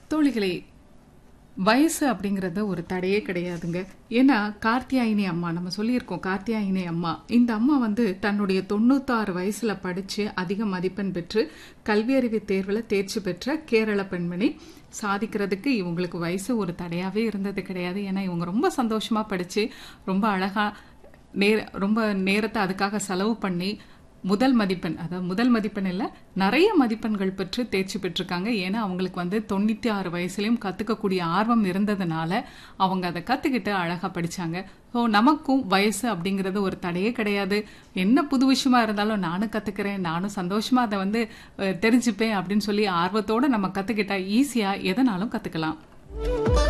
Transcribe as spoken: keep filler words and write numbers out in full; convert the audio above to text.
தோழிகளே, வயசு அப்படிங்கிறது ஒரு தடையே கிடையாதுங்க. ஏன்னா கார்த்தியாயினி அம்மா நம்ம சொல்லியிருக்கோம். கார்த்தியாயினி அம்மா இந்த அம்மா வந்து தன்னுடைய தொண்ணூத்தாறு வயசுல படிச்சு அதிக மதிப்பெண் பெற்று கல்வியறிவு தேர்வுல தேர்ச்சி பெற்ற கேரள பெண்மணி. சாதிக்கிறதுக்கு இவங்களுக்கு வயசு ஒரு தடையாவே இருந்தது கிடையாது. ஏன்னா இவங்க ரொம்ப சந்தோஷமா படிச்சு ரொம்ப அழகா நேர ரொம்ப நேரத்தை அதுக்காக செலவு பண்ணி முதல் மதிப்பெண், அதாவது முதல் மதிப்பெண் இல்லை, நிறைய மதிப்பெண்கள் பெற்று தேர்ச்சி பெற்றிருக்காங்க. ஏன்னா அவங்களுக்கு வந்து தொண்ணூற்றி ஆறு வயசுலையும் கற்றுக்கக்கூடிய ஆர்வம் இருந்ததுனால அவங்க அதை கற்றுக்கிட்டு அழகாக படித்தாங்க. ஸோ நமக்கும் வயசு அப்படிங்கிறது ஒரு தடையே கிடையாது. என்ன புது விஷயமா இருந்தாலும் நானும் கற்றுக்கிறேன், நானும் சந்தோஷமாக அதை வந்து தெரிஞ்சுப்பேன் அப்படின்னு சொல்லி ஆர்வத்தோடு நம்ம கற்றுக்கிட்டா ஈஸியாக எதனாலும் கற்றுக்கலாம்.